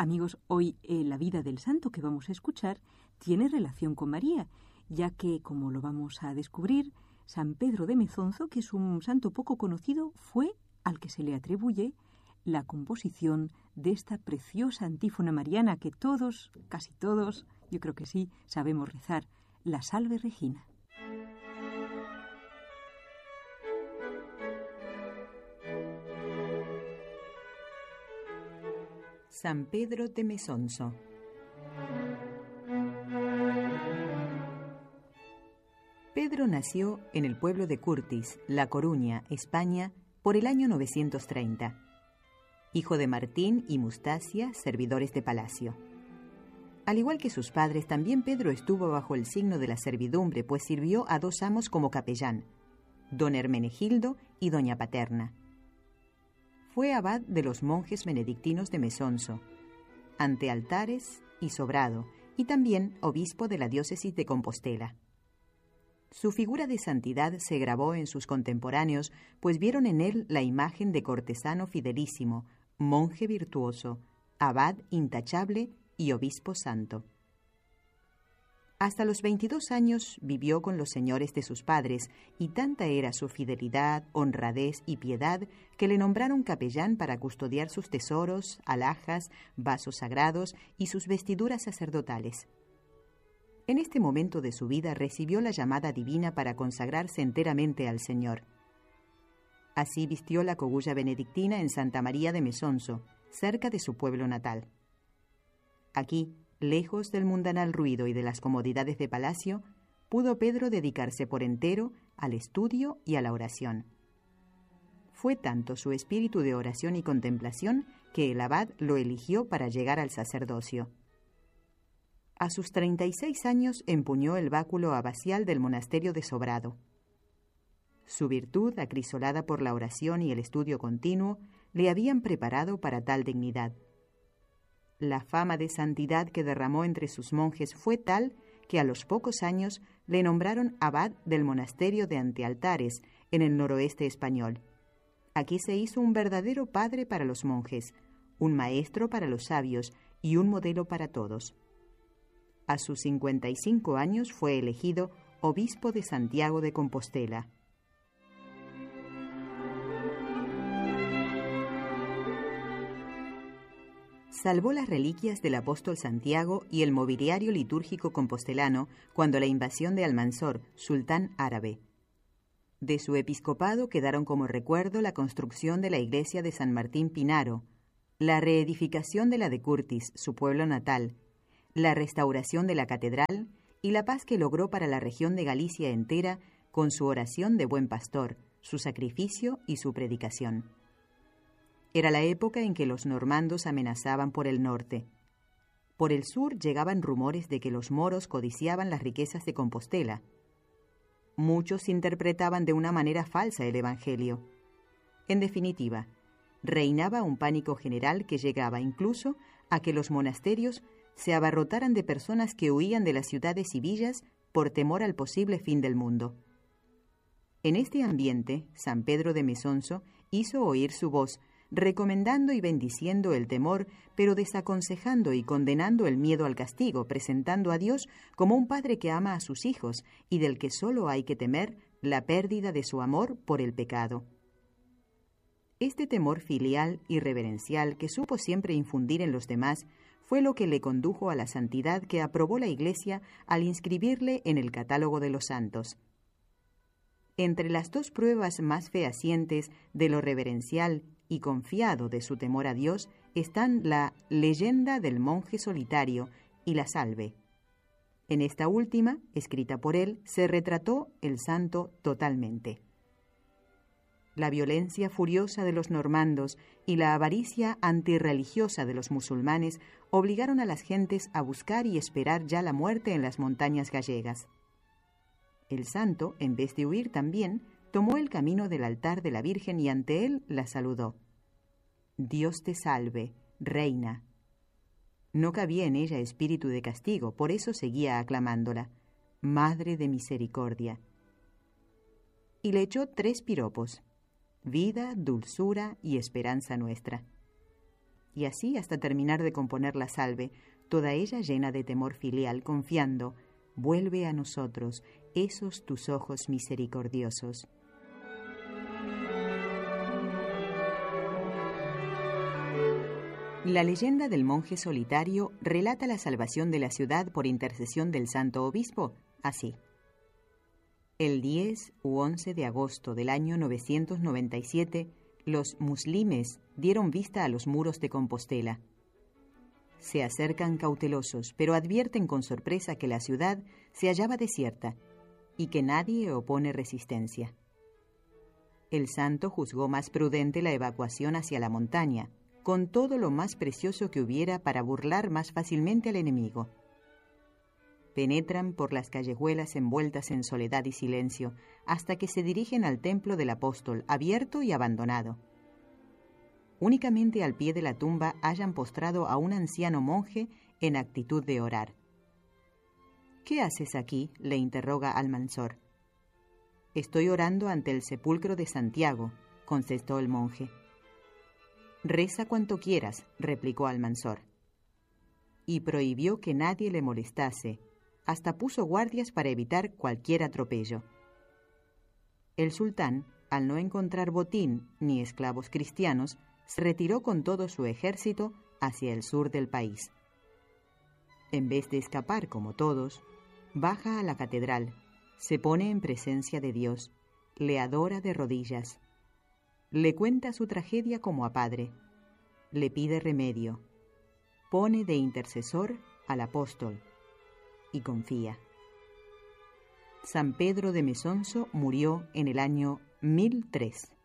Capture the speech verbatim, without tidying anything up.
Amigos, hoy eh, la vida del santo que vamos a escuchar tiene relación con María, ya que, como lo vamos a descubrir, San Pedro de Mezonzo, que es un santo poco conocido, fue al que se le atribuye la composición de esta preciosa antífona mariana que todos, casi todos, yo creo que sí, sabemos rezar, la Salve Regina. San Pedro de Mezonzo. Pedro nació en el pueblo de Curtis, La Coruña, España, por el año novecientos treinta. Hijo de Martín y Mustasia, servidores de palacio. Al igual que sus padres, también Pedro estuvo bajo el signo de la servidumbre, pues sirvió a dos amos como capellán, don Hermenegildo y doña Paterna. Fue abad de los monjes benedictinos de Mezonzo, ante altares y sobrado, y también obispo de la diócesis de Compostela. Su figura de santidad se grabó en sus contemporáneos, pues vieron en él la imagen de cortesano fidelísimo, monje virtuoso, abad intachable y obispo santo. Hasta los veintidós años vivió con los señores de sus padres, y tanta era su fidelidad, honradez y piedad que le nombraron capellán para custodiar sus tesoros, alhajas, vasos sagrados y sus vestiduras sacerdotales. En este momento de su vida recibió la llamada divina para consagrarse enteramente al Señor. Así vistió la cogulla benedictina en Santa María de Mezonzo, cerca de su pueblo natal. Aquí, lejos del mundanal ruido y de las comodidades de palacio, pudo Pedro dedicarse por entero al estudio y a la oración. Fue tanto su espíritu de oración y contemplación que el abad lo eligió para llegar al sacerdocio. A sus treinta y seis años empuñó el báculo abacial del monasterio de Sobrado. Su virtud, acrisolada por la oración y el estudio continuo, le habían preparado para tal dignidad. La fama de santidad que derramó entre sus monjes fue tal que a los pocos años le nombraron abad del monasterio de Antealtares, en el noroeste español. Aquí se hizo un verdadero padre para los monjes, un maestro para los sabios y un modelo para todos. A sus cincuenta y cinco años fue elegido obispo de Santiago de Compostela. Salvó las reliquias del apóstol Santiago y el mobiliario litúrgico compostelano cuando la invasión de Almanzor, sultán árabe. De su episcopado quedaron como recuerdo la construcción de la iglesia de San Martín Pinaro, la reedificación de la de Curtis, su pueblo natal, la restauración de la catedral y la paz que logró para la región de Galicia entera con su oración de buen pastor, su sacrificio y su predicación. Era la época en que los normandos amenazaban por el norte. Por el sur llegaban rumores de que los moros codiciaban las riquezas de Compostela. Muchos interpretaban de una manera falsa el Evangelio. En definitiva, reinaba un pánico general que llegaba incluso a que los monasterios se abarrotaran de personas que huían de las ciudades y villas por temor al posible fin del mundo. En este ambiente, San Pedro de Mezonzo hizo oír su voz, recomendando y bendiciendo el temor, pero desaconsejando y condenando el miedo al castigo, presentando a Dios como un padre que ama a sus hijos y del que solo hay que temer la pérdida de su amor por el pecado. Este temor filial y reverencial que supo siempre infundir en los demás fue lo que le condujo a la santidad que aprobó la Iglesia al inscribirle en el catálogo de los santos. Entre las dos pruebas más fehacientes de lo reverencial y confiado de su temor a Dios están la leyenda del monje solitario y la salve. En esta última, escrita por él, se retrató el santo totalmente. La violencia furiosa de los normandos y la avaricia antirreligiosa de los musulmanes obligaron a las gentes a buscar y esperar ya la muerte en las montañas gallegas. El santo, en vez de huir también, tomó el camino del altar de la Virgen y ante él la saludó. Dios te salve, reina. No cabía en ella espíritu de castigo, por eso seguía aclamándola. Madre de misericordia. Y le echó tres piropos. Vida, dulzura y esperanza nuestra. y así hasta terminar de componer la salve, toda ella llena de temor filial, confiando: vuelve a nosotros esos tus ojos misericordiosos. La leyenda del monje solitario relata la salvación de la ciudad por intercesión del santo obispo, así. El diez u once de agosto del año novecientos noventa y siete, los muslimes dieron vista a los muros de Compostela. Se acercan cautelosos, pero advierten con sorpresa que la ciudad se hallaba desierta y que nadie opone resistencia. El santo juzgó más prudente la evacuación hacia la montaña, con todo lo más precioso que hubiera para burlar más fácilmente al enemigo. Penetran por las callejuelas envueltas en soledad y silencio, hasta que se dirigen al templo del apóstol, abierto y abandonado. Únicamente al pie de la tumba hallan postrado a un anciano monje en actitud de orar. «¿Qué haces aquí?», le interroga Almanzor. «Estoy orando ante el sepulcro de Santiago», contestó el monje. «Reza cuanto quieras», replicó Almanzor. Y prohibió que nadie le molestase, hasta puso guardias para evitar cualquier atropello. El sultán, al no encontrar botín ni esclavos cristianos, se retiró con todo su ejército hacia el sur del país. En vez de escapar como todos, baja a la catedral, se pone en presencia de Dios, le adora de rodillas, le cuenta su tragedia como a padre, le pide remedio, pone de intercesor al apóstol y confía. San Pedro de Mesonso murió en el año mil tres.